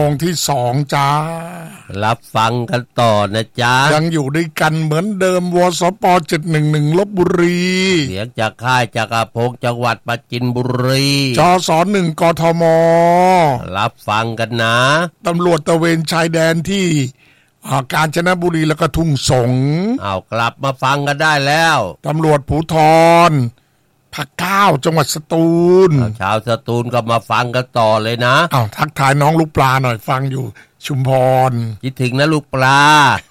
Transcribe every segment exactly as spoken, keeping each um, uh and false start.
องที่สองจ้ารับฟังกันต่อนะจ๊ะยังอยู่ด้วยกันเหมือนเดิมวสปเจ็ดหนึ่งหนึ่งลพบุรีเสียงจากค่ายจักรพงศ์จังหวัดปราจีนบุรีจสหนึ่งกทมรับฟังกันนะตำรวจตระเวนชายแดนที่กาญจนบุรีแล้วก็ทุ่งสงเอากลับมาฟังกันได้แล้วตำรวจภูธรภาคเก้าจังหวัดสตูลชาวสตูลก็มาฟังกันต่อเลยนะอ้าวทักทายน้องลูกปลาหน่อยฟังอยู่ชุมพรคิดถึงนะลูกปลา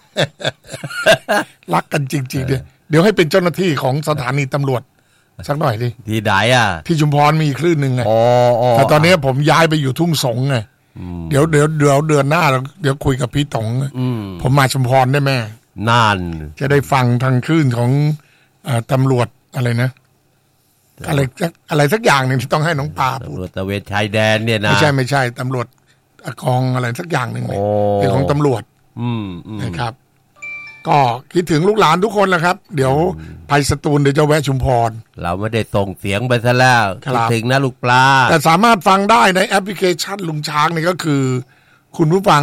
รักกันจริงๆเดี๋ยวเดี๋ยวให้เป็นเจ้าหน้าที่ของสถานีตำรวจสักหน่อยดิที่ไหนอ่ะที่ชุมพรมีคลื่นหนึ่งไงแต่ตอนนี้ผมย้ายไปอยู่ทุ่งสงไงเดี๋ยวเดี๋ยวเดี๋ยวเดือนหน้าเดี๋ยวคุยกับพี่ต๋องผมมาชุมพรได้แม่นานจะได้ฟังทางคลื่นของตำรวจอะไรนะอะไรอะไรสักอย่างหนึ่งที่ต้องให้น้องปาตำรวจตระเวนชายแดนเนี่ยนะไม่ใช่ไม่ใช่ตำรวจกองอะไรสักอย่างหนึ่งเป็นของตำรวจนะครับก็คิดถึงลูกหลานทุกคนแหละครับเดี๋ยวไปสตูลเดี๋ยวจะแวะชุมพรเราไม่ได้ส่งเสียงไปซะแล้วคิดถึงนะลูกปลาแต่สามารถฟังได้ในแอปพลิเคชันลุงช้างนี่ก็คือคุณผู้ฟัง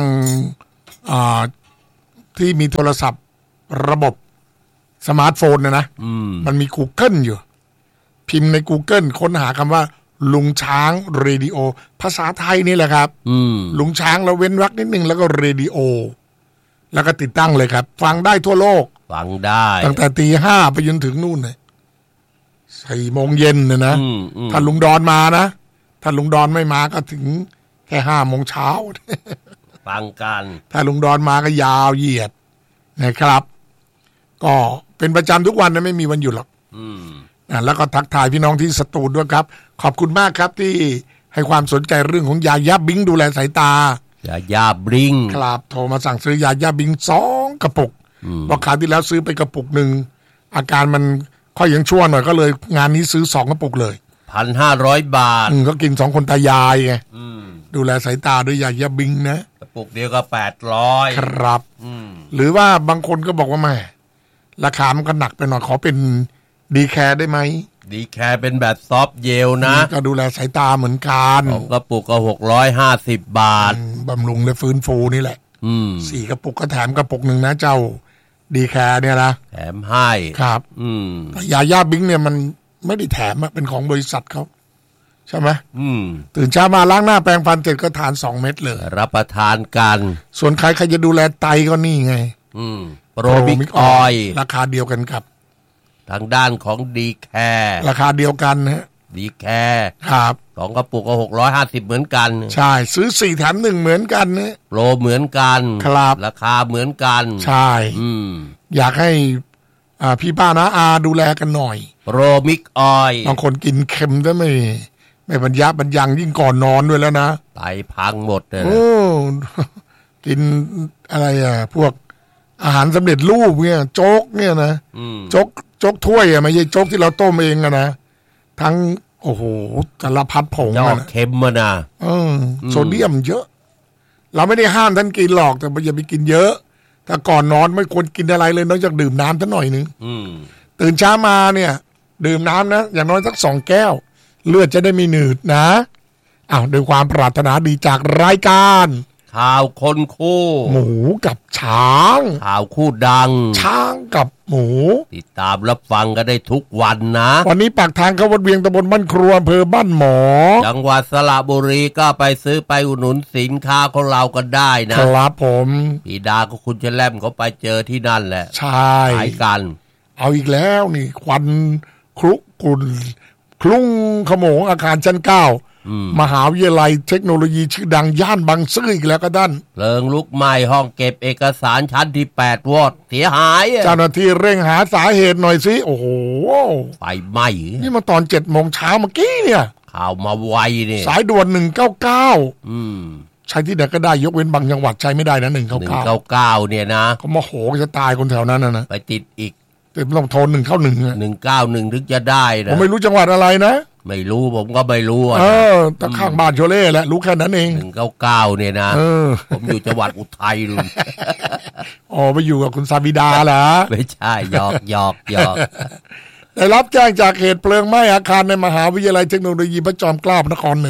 ที่มีโทรศัพท์ระบบสมาร์ทโฟนนะนะมันมี Google อยู่พิมพ์ใน Google ค้นหาคำว่าลุงช้างเรดิโอภาษาไทยนี่แหละครับลุงช้างแล้วเว้นวรรคนิดนึงแล้วก็เรดิโอแล้วก็ติดตั้งเลยครับฟังได้ทั่วโลกฟังได้ตั้งแต่ตีห้าไปจนถึงนู่นเลยสี่โมงเย็นนะนะถ้าลุงดอนมานะถ้าลุงดอนไม่มาก็ถึงแค่ห้าโมงเช้าฟังกันถ้าลุงดอนมาก็ยาวเหยียดนะครับก็เป็นประจำทุกวันนะไม่มีวันหยุดหรอกแล้วก็ทักทายพี่น้องที่สตูลด้วยครับขอบคุณมากครับที่ให้ความสนใจเรื่องของยาย่าบิงดูแลสายตายาย่าบิงครับโทรมาสั่งซื้อยาย่าบิงสองกระปุกเพราะคราวที่แล้วซื้อไปกระปุกหนึ่งอาการมันค่อยยังชั่วหน่อยก็เลยงานนี้ซื้อสองกระปุกเลยพันห้าร้อยบาทก็กินสองคนตายายไงดูแลสายตาด้วยยาย่าบิงนะกระปุกเดียวก็แปดร้อยครับหรือว่าบางคนก็บอกว่าไม่ราคามันก็หนักไปหน่อยขอเป็นดีแคร์ได้ไหมดีแคร์เป็นแบบซอฟต์เจลนะก็ดูแลสายตาเหมือนกันของกระปุกก็หกร้อยห้าสิบบาทบำรุงและฟื้นฟูนี่แหละสี่กระปุกก็แถมกระปุกหนึ่งนะเจ้าดีแคร์เนี่ยนะแถมให้ครับแต่ยาย่าบิงเนี่ยมันไม่ได้แถมเป็นของบริษัทเขาใช่ไหมตื่นเช้ามาล้างหน้าแปรงฟันเสร็จก็ทานสองเม็ดเลยรับประทานกันส่วนใครใครจะดูแลไตก็นี่ไงโปรบิกออยราคาเดียวกันครับทางด้านของดีแคร์ราคาเดียวกันนะดีแคร์ครับสองกระปุกก็หกร้อยห้าสิบเหมือนกันใช่ซื้อสี่แถมหนึ่งเหมือนกันนะโปรเหมือนกันครับราคาเหมือนกันใช่อืมอยากให้อ่าพี่ป้านะอาดูแลกันหน่อยโปรมิกออยบางคนกินเค็มได้ไม่ไม่บรรยะบรรยังยิ่งก่อนนอนด้วยแล้วนะไตพังหมดเลยโอ้กินอะไรอ่ะพวกอาหารสำเร็จรูปเนี่ยโจ๊กเนี่ยนะโจ๊กโจ๊กถ้วยอ่ะไม่ใช่โจ๊กที่เราต้มเองอะนะทั้งโอ้โหสารพัดผงอ่ะเค็มมานะเออโซเดียมเยอะเราไม่ได้ห้ามท่านกินหรอกแต่อย่าไปกินเยอะถ้าก่อนนอนไม่ควรกินอะไรเลยนอกจากดื่มน้ำสักหน่อยนึงตื่นเช้ามาเนี่ยดื่มน้ำนะอย่างน้อยสักสองแก้วเลือดจะได้ไม่หนืดนะอ้าวด้วยความปรารถนาดีจากรายการข่าวคนคู่หมูกับช้างข่าวคู่ดังช้างกับหมูติดตามรับฟังก็ได้ทุกวันนะวันนี้ปากทางเข้าวัดเวียงตำบลบ้านครัวอำเภอบ้านหมอจังหวัดสระบุรีก็ไปซื้อไปอุดหนุนสินค้าของเราก็ได้นะครับผมพี่ดาก็คุณจะแล่มเขาไปเจอที่นั่นแหละใช่ขายกันเอาอีกแล้วนี่ควันคลุกกุ่นคลุ้งขโมงอาคารชั้นเก้ามหาวิทยาลัยเทคโนโลยีชื่อดังย่านบางซื่ออีกแล้วก็ด้านเพลิงลุกไหม้ห้องเก็บเอกสารชั้นที่แปดวอดเสียหายเจ้าหน้าที่เร่งหาสาเหตุหน่อยสิโอ้โหไฟไหม้นี่มาตอนเจ็ดโมงเช้าเมื่อกี้เนี่ยข่าวมาไวนี่สายด่วนหนึ่งเก้าเก้าใช้ที่ไหนก็ได้ยกเว้นบางจังหวัดใช้ไม่ได้นะหนึ่งเก้าเก้าหนึ่งเก้าเก้าเนี่ยนะเขามาโหจะตายคนแถวนั้นนะไปติดอีกแต่ต้องโทรหนึ่งเข้าหนึ่งหนึ่งเก้าหนึ่งถึงจะได้นะผมไม่รู้จังหวัดอะไรนะไม่รู้ผมก็ไม่รู้เออตะข้างบ้านโชเล่แหละรู้แค่นั้นเองหนึ่งเก้าเก้าเนี่ยนะผมอยู่จังหวัดอุทัยลุงอ๋อไปอยู่กับคุณซาบิดาเหรอไม่ใช่หยอกหยอกหยอกได้รับแจ้งจากเหตุเพลิงไหม้อาคารในมหาวิทยาลัยเทคโนโลยีพระจอมเกล้านครเหนือ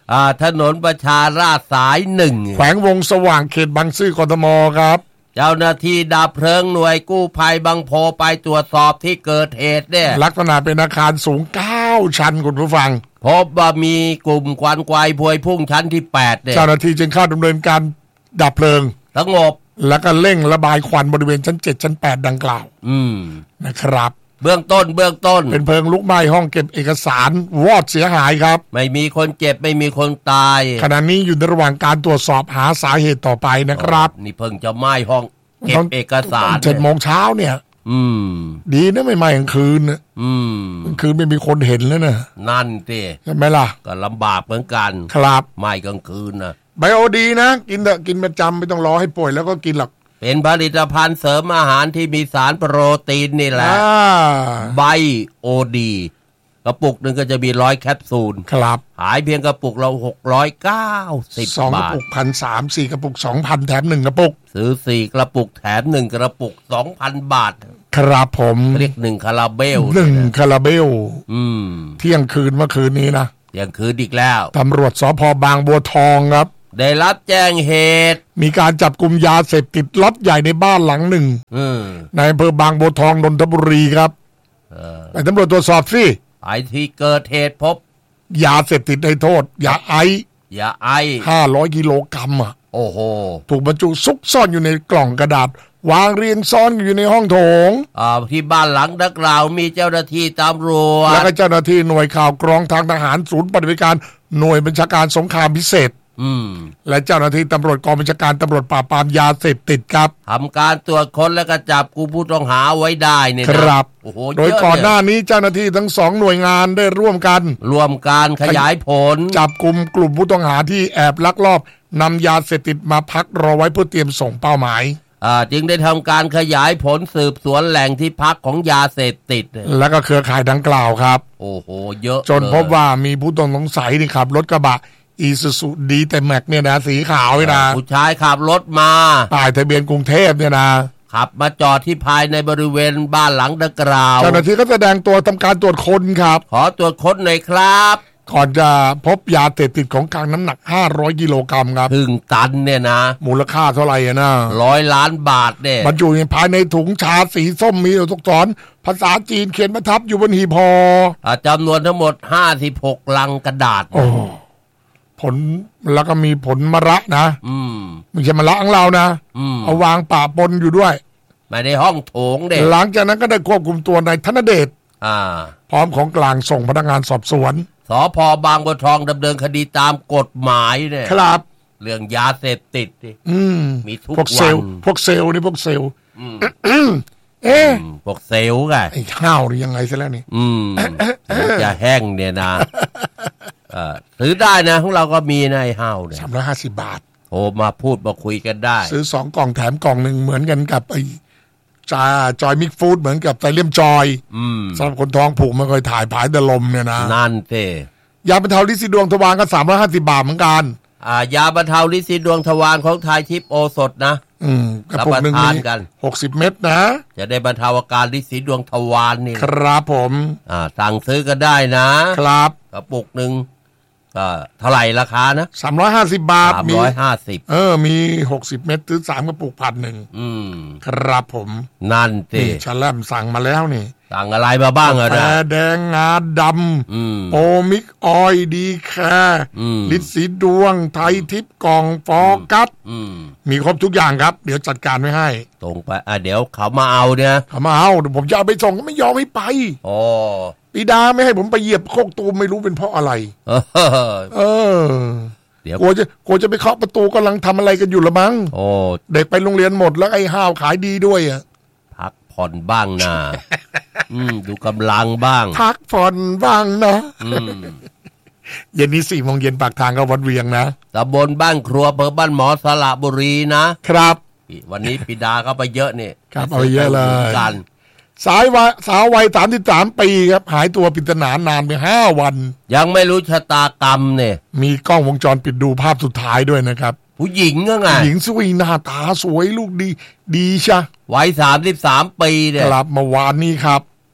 อ่าถนนประชาราษฎร์สายหนึ่งแขวงวงสว่างเขตบางซื่อกทมครับเจ้าหน้าที่ดับเพลิงหน่วยกู้ภัยบางโพไปตรวจสอบที่เกิดเหตุเนี่ยลักษณะเป็นอาคารสูงเก้าชั้นคุณผู้ฟังพบว่ามีกลุ่มควันไฟพวยพุ่งชั้นที่แปดเนี่ยเจ้าหน้าที่จึงเข้าดำเนินการดับเพลิงสงบแล้วก็เร่งระบายควันบริเวณชั้นเจ็ดชั้นแปดดังกล่าวอืมนะครับเบื้องต้นเบื้องต้นเป็นเพลิงลุกไหม้ห้องเก็บเอกสารวอดเสียหายครับไม่มีคนเจ็บไม่มีคนตายขณะนี้อยู่ในระหว่างการตรวจสอบหาสาเหตุต่อไปนะครับนี่เพิ่งจะไหม้ห้องเก็บเอกสารเจ็ดโมงเช้าเนี่ยอืมดีนะไม่ไหม้กลางคืนนะอืมกลางคืนไม่มีคนเห็นแล้วนะนั่นสิใช่ไหมล่ะก็ลำบากเหมือนกันครับไหม้กลางคืนนะไบโอดีนะกินเถอะกินประจำไม่ต้องรอให้ป่วยแล้วก็กินหรอกเป็นผลิตภัณฑ์เสริมอาหารที่มีสารโปรตีนนี่แหละไบโอดีกระปุกหนึ่งก็จะมีร้อยแคปซูลครับขายเพียงกระปุกเราหกร้อยเก้าสิบบาทสองกระปุกพันสามสี่กระปุกสองพันแถมหนึ่งกระปุกซื้อสี่กระปุกแถมหนึ่งกระปุกสองพันบาทครับผมเรียกหนึ่งคาราเบลหนึ่งคาราเบลอืมเที่ยงคืนเมื่อคืนนี้นะเที่ยงคืนอีกแล้วตำรวจสภ.บางบัวทองครับได้รับแจ้งเหตุมีการจับกุมยาเสพติดล็อตใหญ่ในบ้านหลังหนึ่งในอำเภอบางบัวทองนนทบุรีครับไปตำรวจตรวจสอบสิไอ้ที่เกิดเหตุพบยาเสพติดให้โทษยาไอยาไอห้าร้อยกิโลกรัมอ่ะโอ้โหถูกบรรจุซุกซ่อนอยู่ในกล่องกระดาษวางเรียงซ้อนอยู่ในห้องโถงอ่าที่บ้านหลังดังกล่าวมีเจ้าหน้าที่ตำรวจแล้วก็เจ้าหน้าที่หน่วยข่าวกรองทางทหารศูนย์ปฏิบัติการหน่วยบัญชาการสงครามพิเศษอืมและเจ้าหน้าที่ตำรวจกองบัญชาการตำรวจปราบปรามยาเสพติดครับทำการตรวจค้นและก็จับกุมผู้ต้องหาไว้ได้เนี่ยครับโอ้โหโดยก่อนหน้านี้เจ้าหน้าที่ทั้งสองหน่วยงานได้ร่วมกันร่วมการขยายผลจับกุมกลุ่มผู้ต้องหาที่แอบลักลอบนำยาเสพติดมาพักรอไว้เพื่อเตรียมส่งเป้าหมายอ่าจึงได้ทำการขยายผลสืบสวนแหล่งที่พักของยาเสพติดและก็เครือข่ายดังกล่าวครับโอ้โหเยอะจนพบว่ามีผู้ต้องสงสัยที่ขับรถกระบะอีซูซูดีแต่แม็กเนี่ยนะสีขาวเนี่ยนะผู้ชายขับรถมาป้ายทะเบียนกรุงเทพเนี่ยนะขับมาจอดที่ภายในบริเวณบ้านหลังดังกล่าวเจ้าหน้าที่ก็แสดงตัวทำการตรวจค้นครับขอตรวจค้นหน่อยครับก่อนจะพบยาเสพติดของกลางน้ำหนักห้าร้อยกิโลกรัมครับถึงตันเนี่ยนะมูลค่าเท่าไหร่นะร้อยล้านบาทเนี่ยบรรจุภายในถุงชาสีส้มมีตัวอักษรภาษาจีนเขียนประทับอยู่บนหีบห่อจำนวนทั้งหมดห้าสิบหกลังกระดาษโอ้ผลแล้วก็มีผลมะระนะอืมไม่ใช่มะระของเรานะเอาวางปะปนอยู่ด้วยมาในห้องโถงเด็กหลังจากนั้นก็ได้ควบคุมตัวนายธนเดชอ่าพร้อมของกลางส่งพนักงานสอบสวนสภ.บางบัวทองดำเนินคดีตามกฎหมายเนี่ยครับเรื่องยาเสพติดอืมมีทุกวันพวกเซลพวกเซลนี่พวกเซลเอ๊ะพวกเซลไงไอ้ข้าวหรือยังไงซะแล้วนี่อืมจะแห้งเนี่ยนะเออซื้อได้นะของเราก็มีนะไอ้ห้าวเนี่ยสามร้อยห้าสิบบาทโทรมาพูดมาคุยกันได้ซื้อสองกล่องแถมกล่องหนึ่งเหมือนกันกับไอ้จาจอยมิกฟู้ดเหมือนกับไตเลี่ยมจอยสำหรับคนท้องผูกไม่เคยถ่ายผายแต่ลมเนี่ยนะนั่นเต้ยาบรรเทาฤทธิ์สีดวงทวารก็สามร้อยห้าสิบบาทเหมือนกันอ่ายาบรรเทาฤทธิ์สีดวงทวารของไทยทิพย์โอสถนะอืมกระปุกหนึ่งมีหกสิบเม็ดนะจะได้บรรเทาอาการฤทธิ์สีดวงทวารนี่ครับผมอ่าสั่งซื้อก็ได้นะครับกระปุกหนึ่งก็เท่าไหร่ราคานะสามร้อยห้าสิบบาทสามร้อยห้าสิบเออมีหกสิบเม็ดซื้อสามกระปุกพันหนึ่งอืมครับผมนั่นสิชาแลมสั่งมาแล้วนี่สั่งอะไรมาบ้างอะนะแดงงาดำโปมิกออยดีแคร์ฤทธิ์สีดวงไทยทิพย์กองฟอกัสมีครบทุกอย่างครับเดี๋ยวจัดการไว้ให้ตรงไปอ่ะเดี๋ยวเขามาเอาเนี่ยเขามาเอาเดี๋ยวผมจะเอาไปส่งไม่ยอมให้ไปอ๋อปีดาไม่ให้ผมไปเหยียบโคกตูมไม่รู้เป็นเพราะอะไรเออเดี๋ยวกลัวจะกลัวจะไปเคาะประตูกำลังทำอะไรกันอยู่ละมั้งโอ้เด็กไปโรงเรียนหมดแล้วไอ้ห้าวขายดีด้วยอ่ะพักผ่อนบ้างนะอืมดูกำลังบ้างพักผ่อนบ้างนะเย็นนี้สี่โมงเย็นปากทางก็วัดเวียงนะตำบลบ้านครัวอำเภอบ้านหมอสระบุรีนะครับวันนี้ปิดาก็ไปเยอะนี่ครับเอาเยอะเลยสายวสาววัยสามสิบสามปีครับหายตัวปริศนานานไปห้าวันยังไม่รู้ชะตากรรมเนี่ยมีกล้องวงจรปิดดูภาพสุดท้ายด้วยนะครับผู้หญิงก็ไงหญิงสวยหน้าตาสวยลูกดีดีชะวัยสามสิบสามปีเนี่ยกลับมาวานนี้ครับเ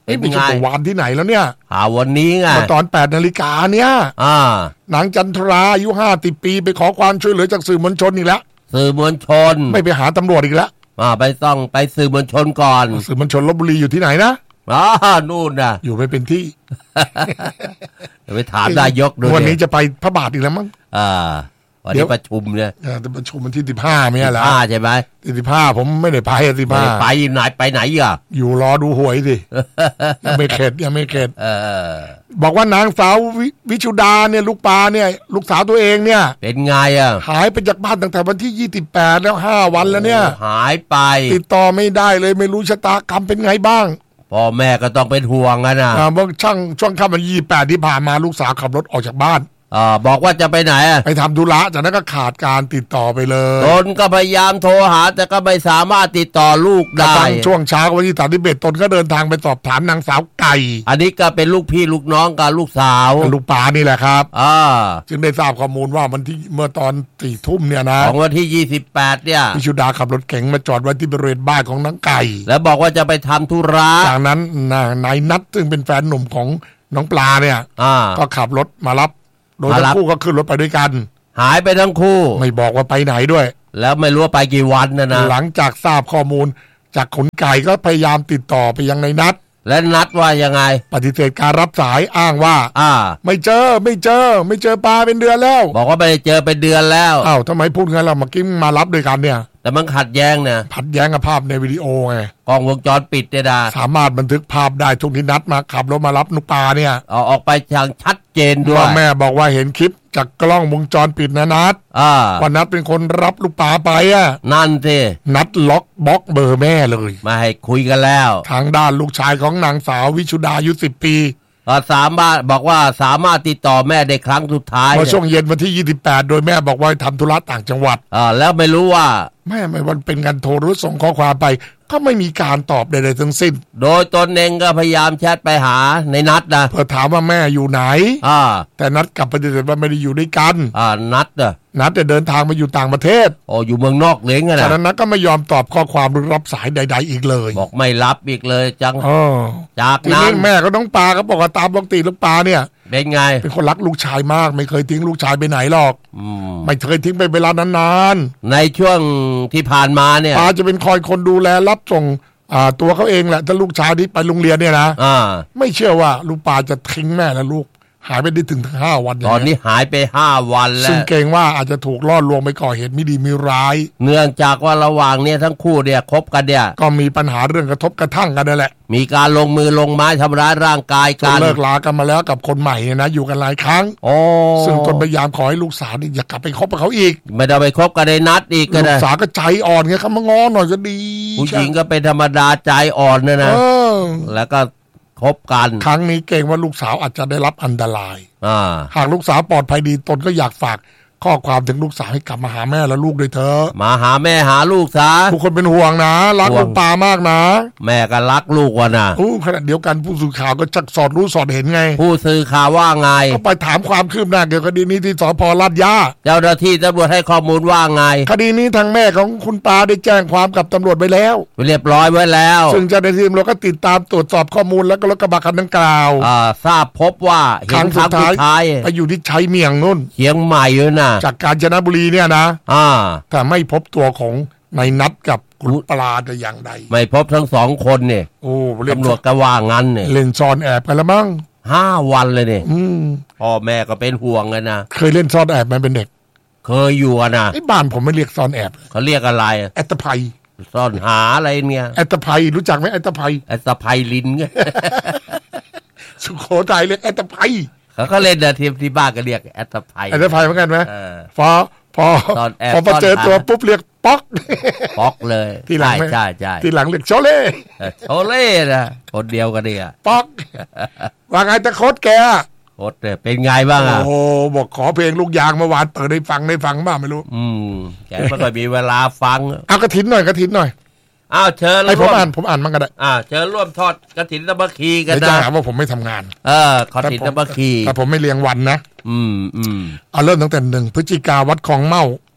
ไม่ใช่ตัววานที่ไหนแล้วเนี่ยหาวันนี้ไงตอนแปดนาฬิกาเนี่ยอ่านางจันทราอายุห้าสิบปีไปขอความช่วยเหลือจากสื่อมวลชนอีกแล้วสื่อมวลชนไม่ไปหาตำรวจอีกแล้วอ่าไปต้องไปสื่อมวลชนก่อนสื่อมวลชนลพบุรีอยู่ที่ไหนนะอ๋อนู่นน่ะอยู่ไม่เป็นที่ไปถามนายกด้วยวันนี้จะไปพระบาทอีกแล้วมั้งอ่าวันนี้ประชุมเนี่ยจะประชุมวันที่สิบห้าไม่ใช่เหรอใช่ไหมสิบห้าผมไม่ได้ไปสิบห้าไปไหนไปไหนอ่ะอยู่รอดูหวยสิยังไม่เข็ดยังไม่เข็ดบอกว่านางสาววิชุดาเนี่ยลูกปลาเนี่ยลูกสาวตัวเองเนี่ยเป็นไงอ่ะหายไปจากบ้านตั้งแต่วันที่ยี่สิบแปดแล้วห้าวันแล้วเนี่ยหายไปติดต่อไม่ได้เลยไม่รู้ชะตากรรมเป็นไงบ้างพ่อแม่ก็ต้องเป็นห่วงนะนะเมื่อช่างช่วงค่ำวันยี่สิบแปดที่ผ่านมาลูกสาวขับรถออกจากบ้านอ่าบอกว่าจะไปไหนไปทำธุระจากนั้นก็ขาดการติดต่อไปเลยตนก็พยายามโทรหาแต่ก็ไม่สามารถติดต่อลูกได้ช่วงเช้าวันที่สามสิบเอ็ดตนก็เดินทางไปสอบถามนางสาวไก่อันนี้ก็เป็นลูกพี่ลูกน้องกับลูกสาวลูกปลานี่แหละครับอ่าจึงได้ทราบข้อมูลว่ามันที่เมื่อตอนสี่ทุ่มเนี่ยนะของวันที่ยี่สิบแปดเนี่ยพิชุดาขับรถเก๋งมาจอดไว้ที่บริเวณบ้านของนางไก่แล้วบอกว่าจะไปทำธุระจากนั้นนายนัทซึ่งเป็นแฟนหนุ่มของน้องปลาเนี่ยก็ขับรถมารับโดยทั้งคู่ก็ขึ้นรถไปด้วยกันหายไปทั้งคู่ไม่บอกว่าไปไหนด้วยแล้วไม่รู้ว่าไปกี่วันนะนะหลังจากทราบข้อมูลจากขนไก่ก็พยายามติดต่อไปยังในนัดและนัดว่ายังไงปฏิเสธการรับสายอ้างว่าอ่าไม่เจอไม่เจอไม่เจอปลาเป็นเดือนแล้วบอกว่าไม่ได้เจอเป็นเดือนแล้วอ้าวทำไมพูดงั้นเราเมื่อกี้มารับด้วยกันเนี่ยแต่มันขัดแย้งเนี่ยขัดแย้งกับภาพในวิดีโอไงกล้องวงจรปิดเนี่ยนะสามารถบันทึกภาพได้ทุกที่นัดมาขับรถมารับนุปลาเนี่ยเอาออกไปอย่างชัดเจนด้วยแม่บอกว่าเห็นคลิปจากกล้องวงจรปิดนะนัดอ่าว่านัดเป็นคนรับลูกปลาไปอ่ะนั่นสินัดล็อกบล็อกเบอร์แม่เลยมาให้คุยกันแล้วทางด้านลูกชายของนางสาววิชุดาอายุสิบปีสามารถบอกว่าสามารถติดต่อแม่ได้ครั้งสุดท้ายเมื่อช่วงเย็นวันที่ยี่สิบแปดโดยแม่บอกว่าทำธุระต่างจังหวัดอ่าแล้วไม่รู้ว่าแม่ไม่วันเป็นการโทรหรือส่งข้อความไปก็ไม่มีการตอบใดๆทั้งสิ้นโดยตนเองก็พยายามแชทไปหาในนัดนะเพื่อถามว่าแม่อยู่ไหนอ่าแต่นัดกลับปฏิเสธว่าไม่ได้อยู่ด้วยกันอ่านัดเนอะนัดจะเดินทางมาอยู่ต่างประเทศโอ้อยู่เมืองนอกเลยไงนะจากนั้นนัดก็ไม่ยอมตอบข้อความหรือรับสายใดๆอีกเลยบอกไม่รับอีกเลยจังจากนั้นแม่ก็ต้องปาก็บอกว่าตามปกติลูกปลาเนี่ยเป็นไงเป็นคนรักลูกชายมากไม่เคยทิ้งลูกชายไปไหนหรอกไม่เคยทิ้งไปเวลานานๆในช่วงที่ผ่านมาเนี่ยปาจะเป็นคอยคนดูแลรับส่งอ่าตัวเขาเองแหละถ้าลูกชายที่ไปโรงเรียนเนี่ยนะอ่าไม่เชื่อว่าลูกปลาจะทิ้งแม่และลูกหายไปได้ถึงห้าวันตอนนี้หายไปห้าวันแล้วซึ่งเกรงว่าอาจจะถูกล่อลวงไปก่อเหตุไม่ดีไม่ร้ายเนื่องจากว่าระหว่างเนี่ยทั้งคู่เนี่ยคบกันเนี่ยก็มีปัญหาเรื่องกระทบกระทั่งกันนั่นแหละมีการลงมือลงไม้ทำร้ายร่างกายกันเลิกลากันมาแล้วกับคนใหม่เนี่ยนะอยู่กันหลายครั้งโอ้ซึ่งตนพยายามขอให้ลูกสาวนี่อย่ากลับไปคบกับเขาอีกไม่ได้ไปคบกันในนัดอีกก็ได้ลูกสาวก็ใจอ่อนไงเขามาง้อหน่อยก็ดีผู้หญิงก็เป็นธรรมดาใจอ่อนนะนะแล้วก็คบกันครั้งนี้เกรงว่าลูกสาวอาจจะได้รับอันตรายหากลูกสาวปลอดภัยดีตนก็อยากฝากข้อความถึงลูกสาวให้กลับมาหาแม่และลูกด้วยเถอะมาหาแม่หาลูกซะทุกคนเป็นห่วงนะรักลูกปลามากนะแม่ก็รักลูกว่ะนะโอ้ขณะเดียวกันผู้สื่อข่าวก็จักสอดรู้สอดเห็นไงผู้สื่อข่าวว่าไงก็ไปถามความคืบหน้าเกี่ยวกับคดีนี้ที่สภ.ลาดย่าเจ้าหน้าที่ตำรวจให้ข้อมูลว่าไงคดีนี้ทางแม่ของคุณปลาได้แจ้งความกับตำรวจไปแล้วเรียบร้อยไว้แล้วซึ่งเจ้าหน้าที่ตำรวจก็ติดตามตรวจสอบข้อมูลแล้วก็รถกระบะคันดังกล่าวอ่าทราบพบว่าเห็นครั้งสุดท้ายไปอยู่ที่ชัยเมียงนู่นเชียงใหม่เลยนะจากกาญจนบุรีเนี่ยนะอ่าแต่ไม่พบตัวของนายนัทกับคุณปลาแต่อย่างใดไม่พบทั้งสองคนเนี่ยโอ้ตำรวจก็ว่างั้นเนี่ยเล่นซ่อนแอบกันแล้วมั้งห้าวันเลยเนี่ยอืมพ่อแม่ก็เป็นห่วงเลยนะเคยเล่นซ่อนแอบไหมเป็นเด็กเคยอยู่นะไอ้บ้านผมไม่เรียกซ่อนแอบเขาเรียกอะไรแอตตะไพซ่อนหาอะไรเนี่ยแอตตะไพรู้จักไหมแอตตะไพแอตตะไพลินไงสุโขทัยเรียกแอตตะไพเขาก็เล่นนะทีมที่บ้านก็เรียกแอตตะไพแอตตะไพเหมือนกันไหมพอพอพอพอเจอตัวปุ๊บเรียกป๊อกป๊อกเลยทีหลังใช่ใช่ทีหลังเรียกโชเล่โชเล่นะคนเดียวกันเนี่ยป๊อกว่าไงตะโคตแกโคตรเป็นไงบ้างอ่ะโอ้บอกขอเพลงลูกยางเมื่อวานเปิดได้ฟังได้ฟังบ้างไม่รู้อืมแกไม่ค่อยมีเวลาฟังเอากระถินหน่อยกระถินหน่อยอ้าวเชิญให้ผมอ่านผมอ่านมันก็ได้อ่าเชิญร่วมทอดกฐินตบะคีกันนะจะหาว่าผมไม่ทำงานเออกฐินตบะคีแต่ผมไม่เลี้ยงวันนะอืมอืมเอาเริ่มตั้งแต่หนึ่งพฤศจิกาวัดคลองเม่า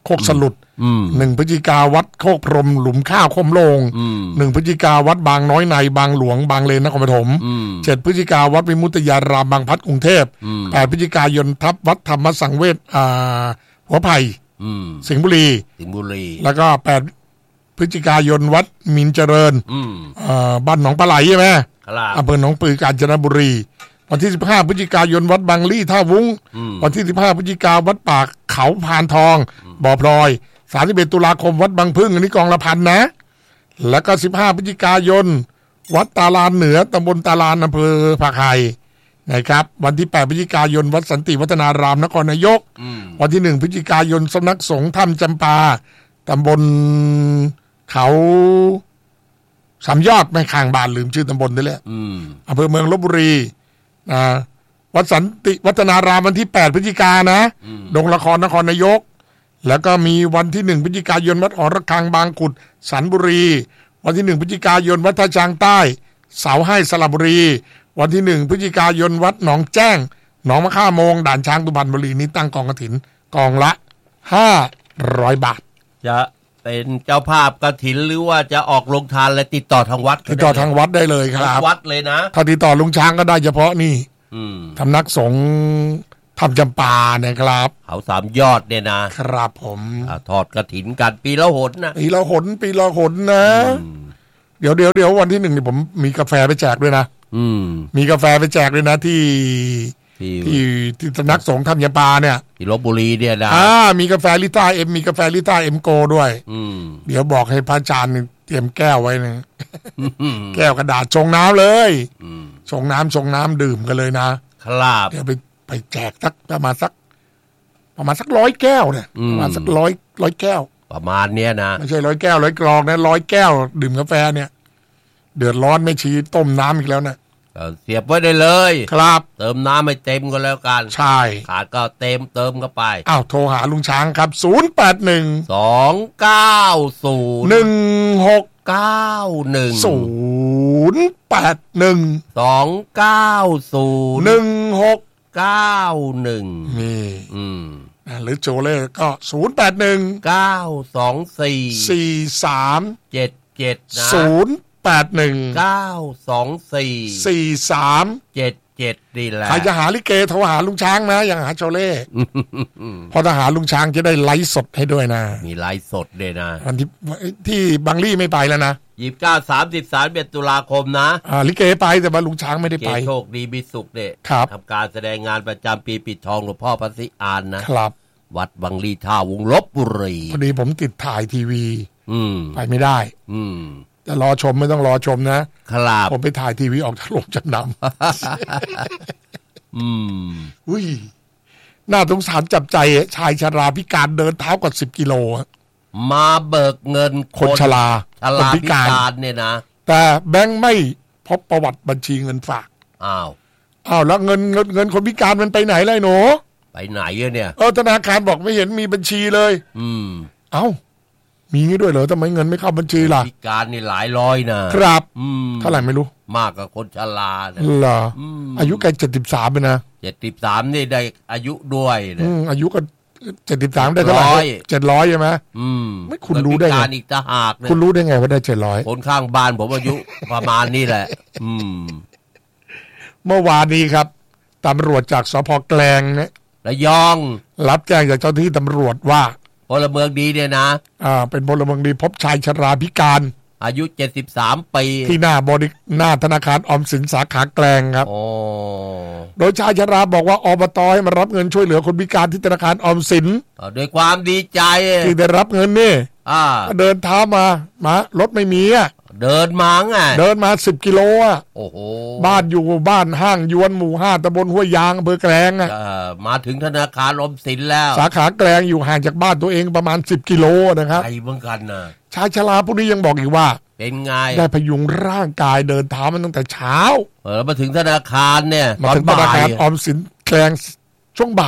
โคกสลุดหนึ่งพฤศจิกาวัดโคกพรมหลุมข้าวคมโลงหนึ่งพฤศจิกาวัดบางน้อยในบางหลวงบางเลนนครปฐมเจ็ดพฤศจิกาวัดวิมุตติยารามบางพลัดกรุงเทพแปดพฤศจิกายนทับวัดธรรมสังเวชอ่าหัวไผ่สิงห์บุรีสิงห์บุรีแล้วก็แปดพฤศจิกายนวัดมินเจริญบ้านหนองปลาไหลใช่ไหมอำเภอหนองปือกาญจนบุรีวันที่สิบห้าพฤศจิกายนวัดบางลี่ท่าวุ้งวันที่สิบห้าพฤศจิกาวัดปากเขาพานทองบ่อพลอยสามสิบเอ็ดตุลาคมวัดบางพึ่งอันนี้กองละพันนะแล้วก็สิบห้าพฤศจิกายนวัดตาลานเหนือตำบลตาลานอำเภอผักไห่นะครับวันที่แปดพฤศจิกายนวัดสันติวัฒนารามนครนายกวันที่หนึ่งพฤศจิกายนสำนักสงฆ์ถ้ำจำปาตำบลเขาสามยอดไม่ข้างบ้านลืมชื่อตำบลได้แล้วอำเภอเมืองลพบุรีนะวัดสันติวัฒนารามวันที่แปดพฤศจิกายนนะดงละครนครนายกแล้วก็มีวันที่หนึ่งพฤศจิกายนวัดหอระฆังบางขุดสันบุรีวันที่หนึ่งพฤศจิกายนวัดท่าช้างใต้เสาให้สระบุรีวันที่หนึ่งพฤศจิกายนวัดหนองแจ้งหนองมะค่าโมงด่านช้างสุพรรณบุรีนี้ตั้งกองกฐินกองละห้าร้อยบาทจะเป็นเจ้าภาพกฐินหรือว่าจะออกโรงทานและติดต่อทางวัดติดต่อทางวัดได้เลยครับวัดเลยนะถ้าติดต่อลุงช้างก็ได้เฉพาะนี่ทำนักสงฆ์ทำจำปาเนี่ยครับเขาสามยอดเนี่ยนะครับผมทอดกฐินกันปีละหนนะปีละหนปีละหนนะเดี๋ยวเดี๋ยวเดี๋ยววันที่หนึ่งนี่ผมมีกาแฟไปแจกด้วยนะมีกาแฟไปแจกด้วยนะที่ที่ที่สำนักสงฆ์ทำยาปาเนี่ยที่ลพบุรีเนี่ยนะอ่ามีกาแฟลิต้าเอ็มมีกาแฟลิต้าเอ็มโกด้วยเดี๋ยวบอกให้พระอาจารย์เตรียมแก้วไว้นะแก้วกระดาษชงน้ำเลยชงน้ำชงน้ำดื่มกันเลยนะครับเดี๋ยวไปไปแจกสักประมาณสักประมาณสักร้อยแก้วเนี่ยประมาณสักร้อยร้อยแก้วประมาณเนี้ยนะไม่ใช่ร้อยแก้วร้อยกรองนะร้อยแก้วดื่มกาแฟเนี่ยเดือดร้อนไม่ชี้ต้มน้ำอีกแล้วนะเสียบไว้ได้เลยครับเติมน้ำไม่เต็มก็แล้วกันใช่ขาดก็เต็มเติมก็ไปอ้าวโทรหาลุงช้างครับศูนย์ แปด หนึ่งสอง เก้า ศูนย์หนึ่ง หกเก้า หนึ่งศูนย์ แปด หนึ่งสอง เก้า ศูนย์หนึ่ง หกเก้า หนึ่งนี่อืมหรือโจเล่ก็ศูนย์ แปด หนึ่งเก้า สอง สี่สี่ สามเจ็ด เจ็ดนะศูนย์แปดหนึ่งเก้า สอง สี่สี่ สามเจ็ด เจ็ดนี่แหละใครจะหาลิเกโทรหาลุงช้างนะอย่างหาโจเล่พอถ้าหาลุงช้างจะได้ไลฟ์สดให้ด้วยนะมีไลฟ์สดด้วยนะวันที่ที่บางลี่ไม่ไปแล้วนะยี่สิบเก้า สามสิบ สามสิบเอ็ดตุลาคมนะอ่าลิเกไปแต่ว่าลุงช้างไม่ได้ไปโชคดีมีสุขเนี่ยทำการแสดงงานประจำปีปิดทองหลวงพ่อพระศรีอานนะครับวัดบางลี่ท่าวงลพบุรีพอดีผมติดถ่ายทีวีไปไม่ได้อืมจะรอชมไม่ต้องรอชมนะครับผมไปถ่ายทีวีออกจากโรงจำนำอืมอุ้ยน่าสงสารจับใจชายชราพิการเดินเท้ากว่าสิบกิโลมาเบิกเงินคนชราคนพิการเนี่ยนะแต่แบงค์ไม่พบประวัติบัญชีเงินฝากอ้าวอ้าวแล้วเงินเงินเงินคนพิการมันไปไหนเลยหนูไปไหนเนี่ยเออธนาคารบอกไม่เห็นมีบัญชีเลยอืมเอ้ามีงี้ด้วยเหรอทำไมเงินไม่เข้าบัญชีล่ะพิการนี่หลายร้อยนะครับเท่าไหร่ไม่รู้มากกว่าคนชราเหรออายุแกเจ็ดสิบสามเลยนะเจ็ดสิบสามนี่ได้อายุด้วยอืมอายุก็เจ็ดสิบสามได้เท่าไหร่เจ็ดร้อยใช่ไหมอืมไม่คุณรู้ได้ไงอีกตาหากคุณรู้ได้ไงว่าได้เจ็ดร้อยคนข้างบ้านผมอายุประมาณนี้แหละอืมเมื่อวานนี้ครับตำรวจจากสภ.แกลงเนี่ยระยองรับแจ้งจากเจ้าหน้าที่ตำรวจว่าพลเมืองดีเนี่ยนะอ่าเป็นพลเมืองดีพบชายชราพิการอายุเจ็ดสิบสามปีที่หน้าบริหน้าธนาคารออมสินสาขาแกลงครับโอ้โดยชายชราบอกว่าอบตให้มารับเงินช่วยเหลือคนพิการที่ธนาคารออมสินด้วยความดีใจที่ได้รับเงินนี่อ่าเดินเท้ามามารถไม่มีอ่ะเดินมาไงเดินมาสิบกิโลอ่ะโอ้โหบ้านอยู่บ้านห้างยวนหมู่ห้าตำบลห้วยยางอำเภอแกลงอ่ะมาถึงธนาคารออมสินแล้วสาขาแกลงอยู่ห่างจากบ้านตัวเองประมาณสิบกิโลนะครับไกลเหมือนกันนะชายชราผู้นี้ยังบอกอีกว่าเป็นไงได้พยุงร่างกายเดินเท้ามันตั้งแต่เช้าเออมาถึงธนาคารเนี่ยมาถึงธนาคารออมสินแกลงช่วงบ่าย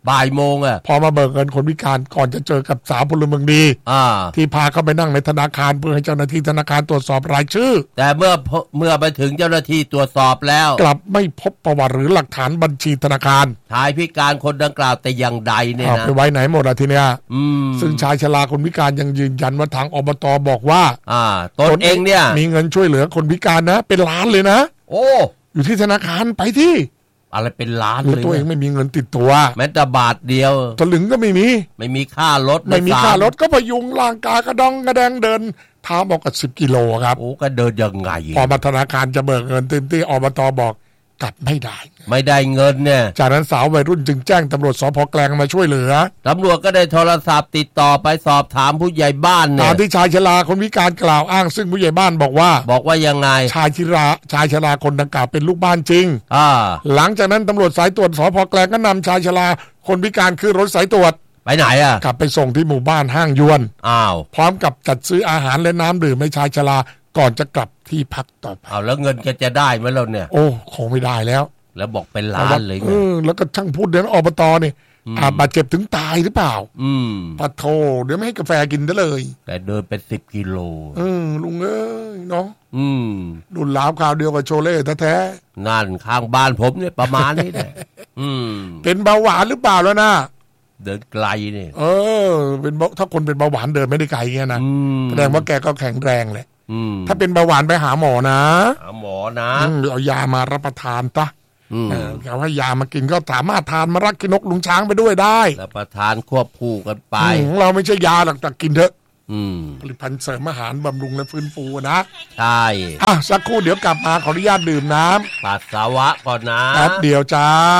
บ่ายโมงอ่ะพอมาเบิกเงินคนพิการก่อนจะเจอกับสาวพลเมืองดีอ่าที่พาเข้าไปนั่งในธนาคารเพื่อให้เจ้าหน้าที่ธนาคารตรวจสอบรายชื่อแต่เมื่อเมื่อไปถึงเจ้าหน้าที่ตรวจสอบแล้วกลับไม่พบประวัติหรือหลักฐานบัญชีธนาคารชายพิการคนดังกล่าวแต่อย่างใดเนี่ยนะไปไว้ไหนหมดอะทีเนี้ยซึ่งชายชราคนพิการยังยืนยันว่าทางอบตบอกว่าอ่าตนเองเนี่ยมีเงินช่วยเหลือคนพิการนะเป็นล้านเลยนะโอ้อยู่ที่ธนาคารไปที่อะไรเป็นล้านเลยตัวเองไม่มีเงินติดตัวแม้แต่บาทเดียวสลึงก็ไม่มีไม่มีค่ารถไม่มีค่ารถก็พยุงร่างกายกระดองกระแดงเดินเท้าบอกกับสิบกิโลครับโอ้ก็เดินยังไงพอมาธนาคารจะเบิกเงินเต็มที่อบตบอกกลับไม่ได้ไม่ได้เงินเนี่ยจากนั้นสาววัยรุ่นจึงแจ้งตำรวจสภ.แกลงมาช่วยเหลือตำรวจก็ได้โทรศัพท์ติดต่อไปสอบถามผู้ใหญ่บ้านเนี่ยตามที่ชายชราคนพิการกล่าวอ้างซึ่งผู้ใหญ่บ้านบอกว่าบอกว่ายังไงชายชราชายชราคนดังกล่าวเป็นลูกบ้านจริงอ่าหลังจากนั้นตำรวจสายตรวจสภ.แกลงก็นำชายชราคนพิการขึ้นรถสายตรวจไปไหนอ่ะกลับไปส่งที่หมู่บ้านห้างยวนอ้าวพร้อมกับจัดซื้ออาหารและน้ำดื่มให้ชายชราก่อนจะกลับที่พักต่อไปอ้าวแล้วเงินแกจะได้ไหมเราเนี่ยโอ้คงไม่ได้แล้วแล้วบอกเป็นล้านเลยไงแล้วก็ช่างพูดเดี๋ยวอบตเนี่ยอาจบาดเจ็บถึงตายหรือเปล่าอืมปะโทเดี๋ยวไม่ให้กาแฟกินได้เลยแต่เดินเป็นสิบกิโลเออลุงเอ้ยเนาะอืมดุนล้าวข่าวเดียวกับโชเล่แท้ๆนั่นข้างบ้านผมเนี่ยประมาณนี้แหละอืมเป็นเบาหวานหรือเปล่าแล้วนะเดินไกลเนี่ยเออเป็นถ้าคนเป็นเบาหวานเดินไม่ได้ไกลเงี้ยนะแสดงว่าแกก็แข็งแรงแหละถ้าเป็นเบาหวานไปหาหมอนะหาหมอนะเอายามารับประทานตะเอาให้ยามากินก็สามารถทานมะรักกินนกลุงช้างไปด้วยได้รับประทานควบคู่กันไปเราไม่ใช่ยาหรอกแต่กินเถอะผลิตภัณฑ์เสริมอาหารบำรุงและฟื้นฟูนะใช่อ่ะสักครู่เดี๋ยวกลับมาขออนุญาตดื่มน้ำปัสสาวะก่อนนะแป๊บเดียวจ้า